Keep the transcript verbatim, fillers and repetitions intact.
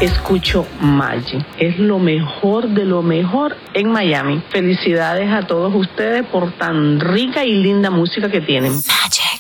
escucho Magic. Es lo mejor de lo mejor en Miami. Felicidades a todos ustedes por tan rica y linda música que tienen. Magic.